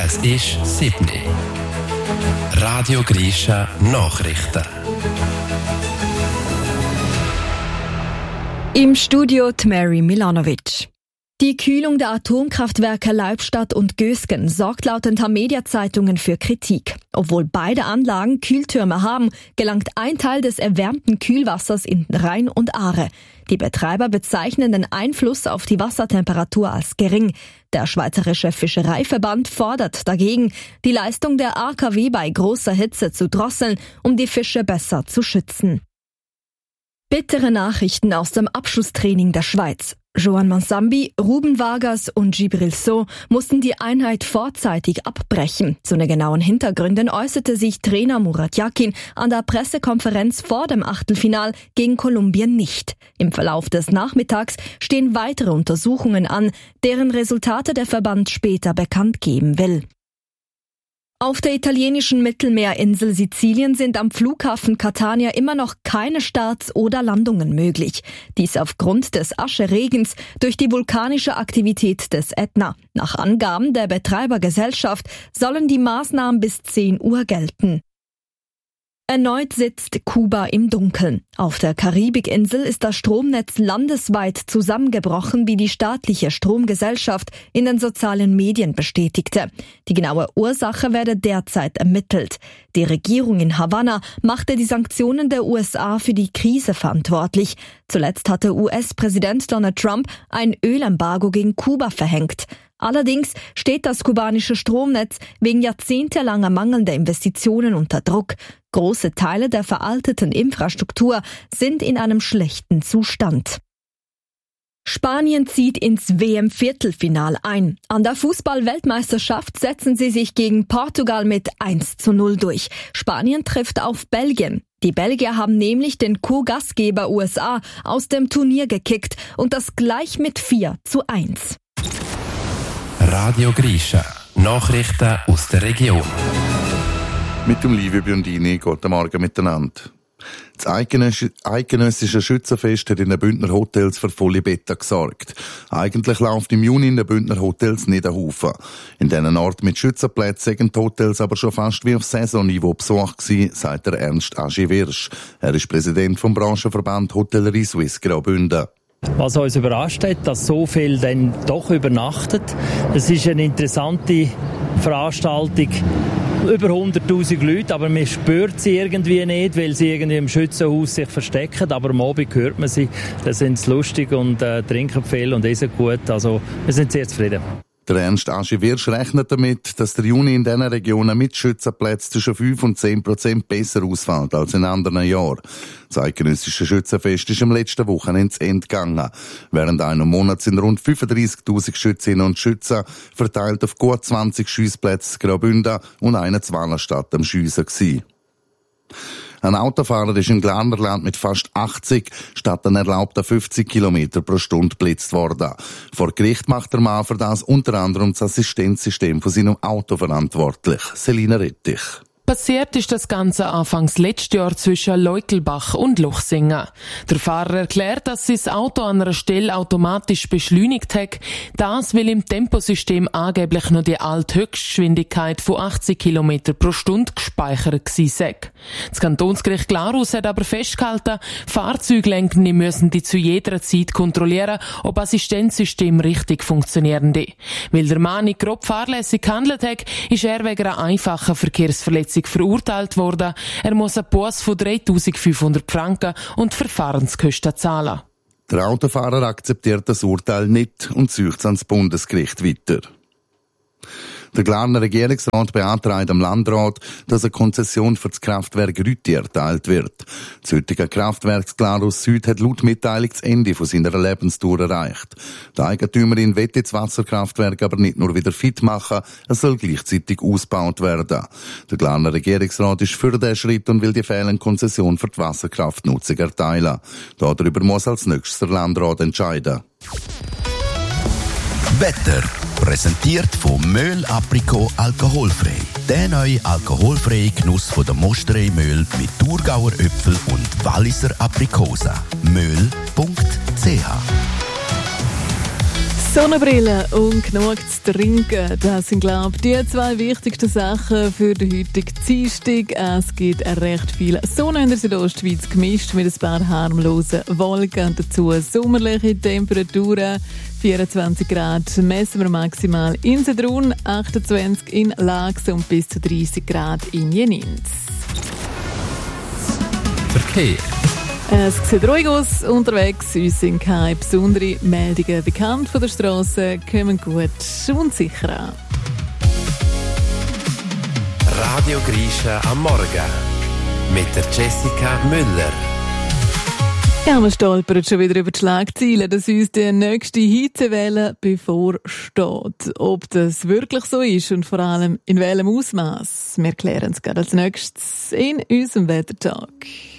Es ist 7 Uhr. Radio Grisha Nachrichten. Im Studio Mary Milanovic. Die Kühlung der Atomkraftwerke Leibstadt und Gösgen sorgt laut den Tamedia-Zeitungen für Kritik. Obwohl beide Anlagen Kühltürme haben, gelangt ein Teil des erwärmten Kühlwassers in den Rhein und Aare. Die Betreiber bezeichnen den Einfluss auf die Wassertemperatur als gering. Der Schweizerische Fischereiverband fordert dagegen, die Leistung der AKW bei großer Hitze zu drosseln, um die Fische besser zu schützen. Bittere Nachrichten aus dem Abschlusstraining der Schweiz. Joan Mansambi, Ruben Vargas und Djibril Sow mussten die Einheit vorzeitig abbrechen. Zu den genauen Hintergründen äußerte sich Trainer Murat Yakin an der Pressekonferenz vor dem Achtelfinal gegen Kolumbien nicht. Im Verlauf des Nachmittags stehen weitere Untersuchungen an, deren Resultate der Verband später bekannt geben will. Auf der italienischen Mittelmeerinsel Sizilien sind am Flughafen Catania immer noch keine Starts oder Landungen möglich. Dies aufgrund des Ascheregens durch die vulkanische Aktivität des Ätna. Nach Angaben der Betreibergesellschaft sollen die Maßnahmen bis 10 Uhr gelten. Erneut sitzt Kuba im Dunkeln. Auf der Karibikinsel ist das Stromnetz landesweit zusammengebrochen, wie die staatliche Stromgesellschaft in den sozialen Medien bestätigte. Die genaue Ursache werde derzeit ermittelt. Die Regierung in Havanna machte die Sanktionen der USA für die Krise verantwortlich. Zuletzt hatte US-Präsident Donald Trump ein Ölembargo gegen Kuba verhängt. Allerdings steht das kubanische Stromnetz wegen jahrzehntelanger mangelnder Investitionen unter Druck. Große Teile der veralteten Infrastruktur sind in einem schlechten Zustand. Spanien zieht ins WM-Viertelfinal ein. An der Fußball-Weltmeisterschaft setzen sie sich gegen Portugal mit 1:0 durch. Spanien trifft auf Belgien. Die Belgier haben nämlich den Co-Gastgeber USA aus dem Turnier gekickt und das gleich mit 4:1. Radio Grisha Nachrichten aus der Region. Mit dem Livio Biondini, guten Morgen miteinander. Das eidgenössische Schützenfest hat in den Bündner Hotels für volle Betten gesorgt. Eigentlich läuft im Juni in den Bündner Hotels nicht ein Haufen. In diesen Orten mit Schützenplätzen sind die Hotels aber schon fast wie auf Saisonniveau besucht gewesen, sagt der Ernst Agi-Wirsch. Er ist Präsident vom Branchenverband Hotellerie Suisse Graubünden. Was uns überrascht hat, dass so viel dann doch übernachtet. Es ist eine interessante Veranstaltung. Über 100'000 Leute, aber man spürt sie irgendwie nicht, weil sie irgendwie im Schützenhaus sich verstecken. Aber am Abend hört man sie, dann sind sie lustig und trinken viel und essen gut. Also wir sind sehr zufrieden. Der Ernst Agi-Wirsch rechnet damit, dass der Juni in diesen Regionen mit Schützenplätzen zwischen 5 und 10% besser ausfällt als in anderen Jahren. Das eidgenössische Schützenfest ist am letzten Wochenende zu Ende gegangen. Während einem Monat sind rund 35'000 Schützinnen und Schützen verteilt auf gut 20 Schiessplätze Graubünden und eine Zwalerstadt am Schiessen gewesen. Ein Autofahrer ist im Glarnerland mit fast 80 statt den erlaubten 50 km pro Stunde geblitzt worden. Vor Gericht macht der Mann für das unter anderem das Assistenzsystem von seinem Auto verantwortlich. Selina Rettich. Passiert ist das Ganze anfangs letztes Jahr zwischen Leukelbach und Luchsingen. Der Fahrer erklärt, dass sein Auto an einer Stelle automatisch beschleunigt hat. Das, weil im Temposystem angeblich noch die alte Höchstgeschwindigkeit von 80 km pro Stunde gespeichert gewesen sei. Das Kantonsgericht Glarus hat aber festgehalten, Fahrzeuglenkende müssen die zu jeder Zeit kontrollieren, ob Assistenzsystem richtig funktionieren. Weil der Mann nicht grob fahrlässig gehandelt hat, ist er wegen einer einfachen Verkehrsverletzung verurteilt worden. Er muss einen Buß von 3.500 Franken und Verfahrenskosten zahlen. Der Autofahrer akzeptiert das Urteil nicht und zieht es ans Bundesgericht weiter. Der Glarner Regierungsrat beantragt am Landrat, dass eine Konzession für das Kraftwerk Rütti erteilt wird. Das heutige Kraftwerk Glarus Süd hat laut Mitteilung das Ende von seiner Lebensdauer erreicht. Die Eigentümerin will das Wasserkraftwerk aber nicht nur wieder fit machen, es soll gleichzeitig ausgebaut werden. Der Glarner Regierungsrat ist für diesen Schritt und will die fehlende Konzession für die Wasserkraftnutzung erteilen. Darüber muss als nächstes der Landrat entscheiden. Wetter. Präsentiert von Möhl Aprikot alkoholfrei. Der neue alkoholfreie Genuss von der Mosterei Möhl mit Thurgauer Äpfel und Walliser Aprikosen. Möhl.ch Sonnenbrille und genug zu trinken, das sind, glaube ich, die zwei wichtigsten Sachen für den heutigen Dienstag. Es gibt recht viel Sonne in der Südostschweiz, gemischt mit ein paar harmlosen Wolken und dazu sommerliche Temperaturen. 24 Grad messen wir maximal in Sedrun, 28 in Lax und bis zu 30 Grad in Jenins. Verkehr. Es sieht ruhig aus unterwegs, uns sind keine besonderen Meldungen bekannt von der Strasse, kommen gut und sicher an. Radio Grisha am Morgen mit der Jessica Müller. Ja, wir stolpern schon wieder über die Schlagzeilen, dass uns die nächste Hitzewelle bevorsteht. Ob das wirklich so ist und vor allem in welchem Ausmaß, wir klären es gerade als nächstes in unserem Wettertag.